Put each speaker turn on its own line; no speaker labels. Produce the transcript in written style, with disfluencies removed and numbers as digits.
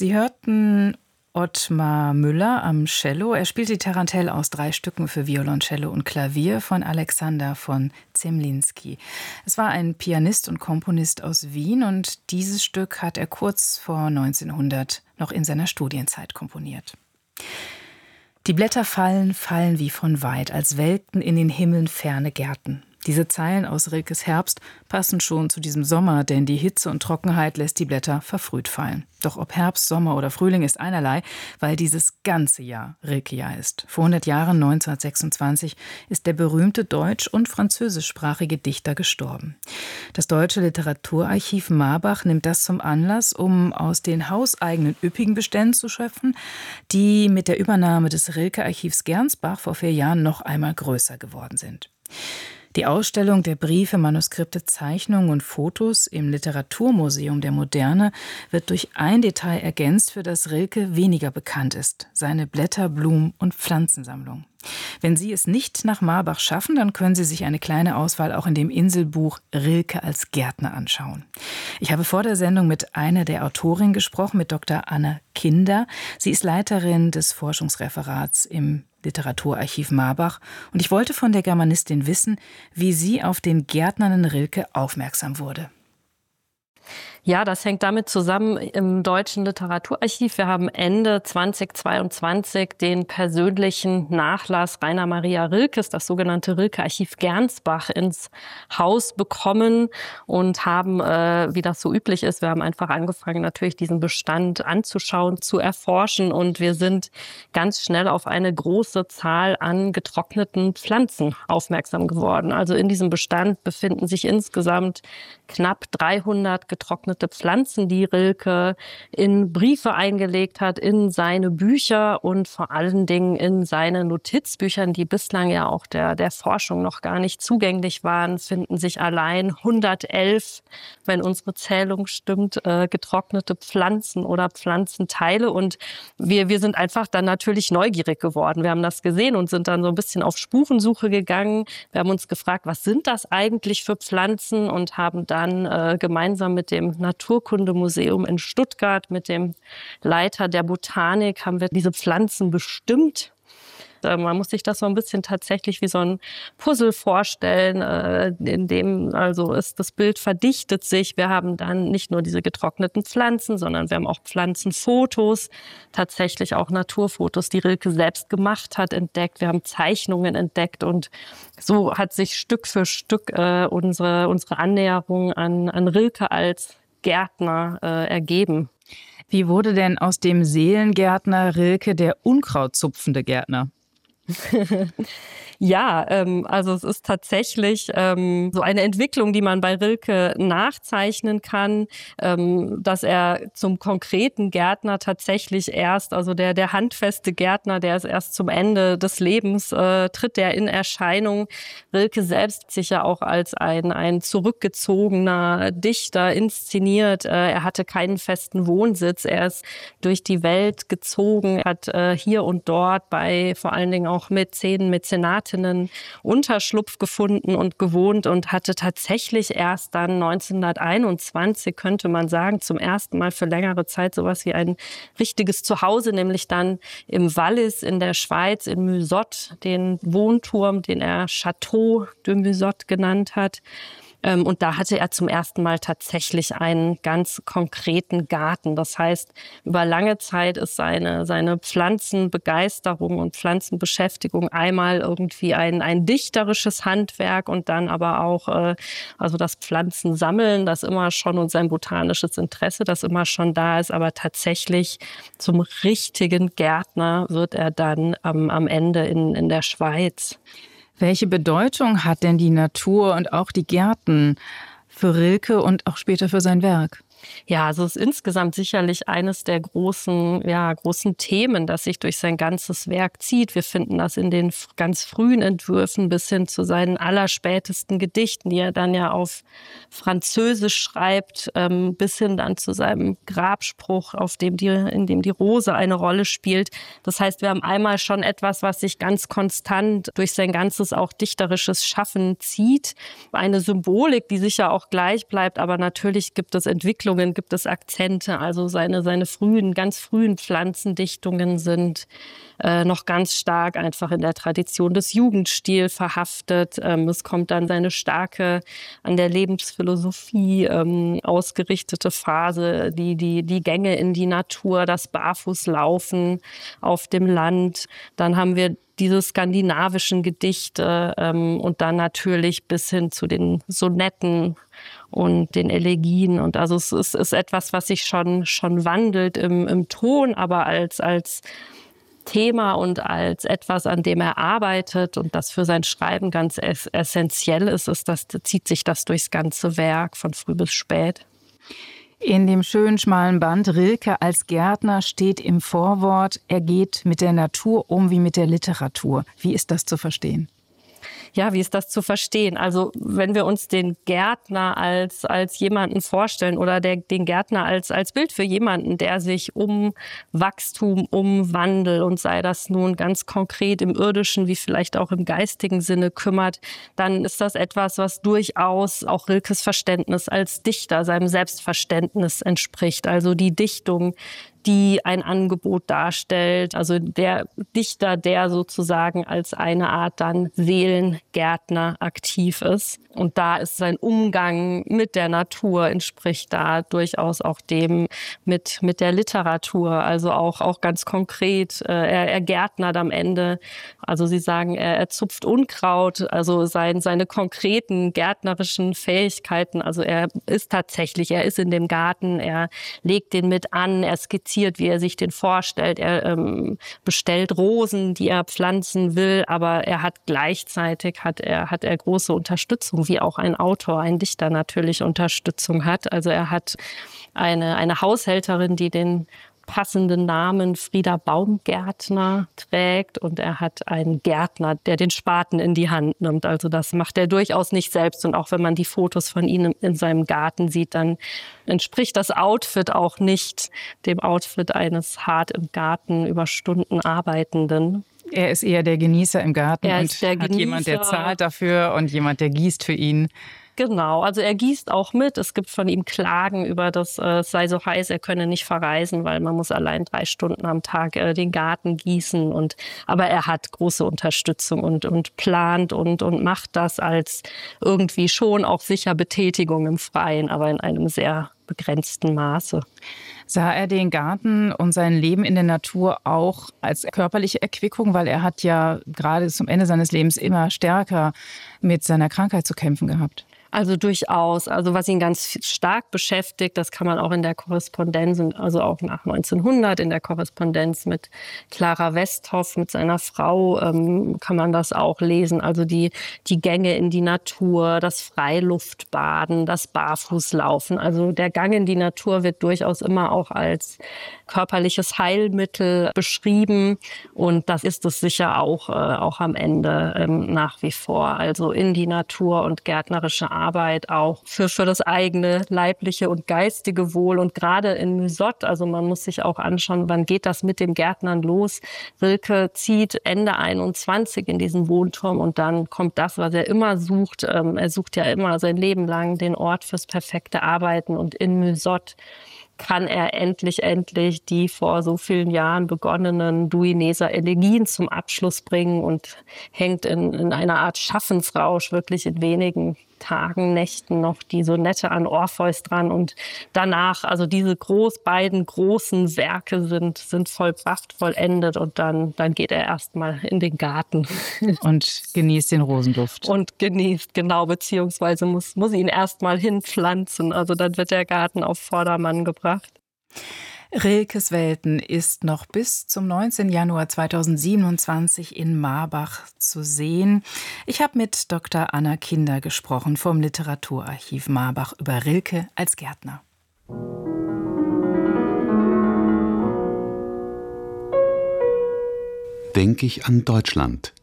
Sie hörten Ottmar Müller am Cello. Er spielt die Tarantelle aus 3 Stücken für Violoncello und Klavier von Alexander von Zemlinsky. Es war ein Pianist und Komponist aus Wien und dieses Stück hat er kurz vor 1900 noch in seiner Studienzeit komponiert. Die Blätter fallen, fallen wie von weit, als welkten in den Himmeln ferne Gärten. Diese Zeilen aus Rilkes Herbst passen schon zu diesem Sommer, denn die Hitze und Trockenheit lässt die Blätter verfrüht fallen. Doch ob Herbst, Sommer oder Frühling ist einerlei, weil dieses ganze Jahr Rilke-Jahr ist. Vor 100 Jahren, 1926, ist der berühmte deutsch- und französischsprachige Dichter gestorben. Das Deutsche Literaturarchiv Marbach nimmt das zum Anlass, um aus den hauseigenen üppigen Beständen zu schöpfen, die mit der Übernahme des Rilke-Archivs Gernsbach vor 4 Jahren noch einmal größer geworden sind. Die Ausstellung der Briefe, Manuskripte, Zeichnungen und Fotos im Literaturmuseum der Moderne wird durch ein Detail ergänzt, für das Rilke weniger bekannt ist: seine Blätter-, Blumen- und Pflanzensammlung. Wenn Sie es nicht nach Marbach schaffen, dann können Sie sich eine kleine Auswahl auch in dem Inselbuch Rilke als Gärtner anschauen. Ich habe vor der Sendung mit einer der Autorinnen gesprochen, mit Dr. Anne Kinder. Sie ist Leiterin des Forschungsreferats im Literaturarchiv Marbach. Und ich wollte von der Germanistin wissen, wie sie auf den gärtnernden Rilke aufmerksam wurde.
Ja, das hängt damit zusammen im Deutschen Literaturarchiv. Wir haben Ende 2022 den persönlichen Nachlass Rainer Maria Rilkes, das sogenannte Rilke-Archiv Gernsbach, ins Haus bekommen und haben, wie das so üblich ist, wir haben einfach angefangen, natürlich diesen Bestand anzuschauen, zu erforschen, und wir sind ganz schnell auf eine große Zahl an getrockneten Pflanzen aufmerksam geworden. Also in diesem Bestand befinden sich insgesamt knapp 300 getrocknete Pflanzen, die Rilke in Briefe eingelegt hat, in seine Bücher und vor allen Dingen in seine Notizbüchern, die bislang ja auch der Forschung noch gar nicht zugänglich waren, finden sich allein 111, wenn unsere Zählung stimmt, getrocknete Pflanzen oder Pflanzenteile. Und wir sind einfach dann natürlich neugierig geworden. Wir haben das gesehen und sind dann so ein bisschen auf Spurensuche gegangen. Wir haben uns gefragt, was sind das eigentlich für Pflanzen, und haben dann gemeinsam mit dem Naturkundemuseum in Stuttgart, mit dem Leiter der Botanik, haben wir diese Pflanzen bestimmt. Man muss sich das so ein bisschen tatsächlich wie so ein Puzzle vorstellen, in dem also das Bild verdichtet sich. Wir haben dann nicht nur diese getrockneten Pflanzen, sondern wir haben auch Pflanzenfotos, tatsächlich auch Naturfotos, die Rilke selbst gemacht hat, entdeckt. Wir haben Zeichnungen entdeckt, und so hat sich Stück für Stück unsere Annäherung an Rilke als Gärtner ergeben.
Wie wurde denn aus dem Seelengärtner Rilke der unkrautzupfende Gärtner?
Ja, also es ist tatsächlich so eine Entwicklung, die man bei Rilke nachzeichnen kann, dass er zum konkreten Gärtner tatsächlich erst, also der handfeste Gärtner, der ist erst zum Ende des Lebens, tritt der in Erscheinung. Rilke selbst sich ja auch als ein zurückgezogener Dichter inszeniert. Er hatte keinen festen Wohnsitz. Er ist durch die Welt gezogen, hat hier und dort bei vor allen Dingen auch Mäzenen, Mäzenatinnen Unterschlupf gefunden und gewohnt und hatte tatsächlich erst dann 1921, könnte man sagen, zum ersten Mal für längere Zeit sowas wie ein richtiges Zuhause, nämlich dann im Wallis in der Schweiz, in Musotte, den Wohnturm, den er Château de Musotte genannt hat. Und da hatte er zum ersten Mal tatsächlich einen ganz konkreten Garten. Das heißt, über lange Zeit ist seine Pflanzenbegeisterung und Pflanzenbeschäftigung einmal irgendwie ein dichterisches Handwerk, und dann aber auch also das Pflanzensammeln, das immer schon, und sein botanisches Interesse, das immer schon da ist. Aber tatsächlich zum richtigen Gärtner wird er dann am Ende in der Schweiz.
Welche Bedeutung hat denn die Natur und auch die Gärten für Rilke und auch später für sein Werk?
Ja, also es ist insgesamt sicherlich eines der großen Themen, das sich durch sein ganzes Werk zieht. Wir finden das in den ganz frühen Entwürfen bis hin zu seinen allerspätesten Gedichten, die er dann ja auf Französisch schreibt, bis hin dann zu seinem Grabspruch, in dem die Rose eine Rolle spielt. Das heißt, wir haben einmal schon etwas, was sich ganz konstant durch sein ganzes auch dichterisches Schaffen zieht. Eine Symbolik, die sicher auch gleich bleibt, aber natürlich gibt es Entwicklungen Dichtungen gibt es Akzente. Also seine ganz frühen Pflanzendichtungen sind noch ganz stark einfach in der Tradition des Jugendstils verhaftet. Es kommt dann seine starke, an der Lebensphilosophie ausgerichtete Phase, die Gänge in die Natur, das Barfußlaufen auf dem Land. Dann haben wir diese skandinavischen Gedichte und dann natürlich bis hin zu den Sonetten und den Elegien. Und also es ist etwas, was sich schon wandelt im Ton, aber als Thema und als etwas, an dem er arbeitet und das für sein Schreiben ganz essentiell ist, zieht sich das durchs ganze Werk von früh bis spät.
In dem schönen schmalen Band Rilke als Gärtner steht im Vorwort, er geht mit der Natur um wie mit der Literatur. Wie ist das zu verstehen?
Ja, wie ist das zu verstehen? Also wenn wir uns den Gärtner als jemanden vorstellen oder den Gärtner als Bild für jemanden, der sich um Wachstum, um Wandel und sei das nun ganz konkret im irdischen wie vielleicht auch im geistigen Sinne kümmert, dann ist das etwas, was durchaus auch Rilkes Verständnis als Dichter, seinem Selbstverständnis entspricht. Also die Dichtung, die ein Angebot darstellt. Also der Dichter, der sozusagen als eine Art dann Seelengärtner aktiv ist. Und da ist sein Umgang mit der Natur, entspricht da durchaus auch dem mit der Literatur. Also auch ganz konkret, er gärtnert am Ende. Also Sie sagen, er zupft Unkraut, also seine konkreten gärtnerischen Fähigkeiten. Also er ist in dem Garten, er legt den mit an, er skizziert, wie er sich den vorstellt. Er bestellt Rosen, die er pflanzen will, aber er hat gleichzeitig hat er große Unterstützung, wie auch ein Autor, ein Dichter natürlich Unterstützung hat. Also er hat eine Haushälterin, die den passenden Namen Frieda Baumgärtner trägt und er hat einen Gärtner, der den Spaten in die Hand nimmt. Also das macht er durchaus nicht selbst und auch wenn man die Fotos von ihm in seinem Garten sieht, dann entspricht das Outfit auch nicht dem Outfit eines hart im Garten über Stunden Arbeitenden.
Er ist eher der Genießer im Garten
und
hat jemand, der zahlt dafür und jemand, der gießt für ihn.
Genau, also er gießt auch mit. Es gibt von ihm Klagen über das, es sei so heiß, er könne nicht verreisen, weil man muss allein 3 Stunden am Tag den Garten gießen. Aber er hat große Unterstützung und plant und macht das als irgendwie schon auch sicher Betätigung im Freien, aber in einem sehr begrenzten Maße.
Sah er den Garten und sein Leben in der Natur auch als körperliche Erquickung? Weil er hat ja gerade zum Ende seines Lebens immer stärker mit seiner Krankheit zu kämpfen gehabt.
Also durchaus. Also was ihn ganz stark beschäftigt, das kann man auch in der Korrespondenz, also auch nach 1900 in der Korrespondenz mit Clara Westhoff, mit seiner Frau, kann man das auch lesen. Also die Gänge in die Natur, das Freiluftbaden, das Barfußlaufen. Also der Gang in die Natur wird durchaus immer auch als körperliches Heilmittel beschrieben. Und das ist es sicher auch am Ende nach wie vor. Also in die Natur und gärtnerische Arbeit auch für das eigene leibliche und geistige Wohl. Und gerade in Mysot, also man muss sich auch anschauen, wann geht das mit den Gärtnern los. Rilke zieht Ende 21 in diesen Wohnturm und dann kommt das, was er immer sucht. Er sucht ja immer sein Leben lang den Ort fürs perfekte Arbeiten und in Mysot kann er endlich die vor so vielen Jahren begonnenen Duineser Elegien zum Abschluss bringen und hängt in einer Art Schaffensrausch wirklich in wenigen Tagen, Nächten noch die Sonette an Orpheus dran und danach, also diese beiden großen Werke sind vollbracht, vollendet und dann geht er erstmal in den Garten.
Und genießt den Rosenduft.
Und genießt, genau, beziehungsweise muss ihn erstmal hinpflanzen, also dann wird der Garten auf Vordermann gebracht.
Rilkes Welten ist noch bis zum 19. Januar 2027 in Marbach zu sehen. Ich habe mit Dr. Anna Kinder gesprochen vom Literaturarchiv Marbach über Rilke als Gärtner.
Denk ich an Deutschland.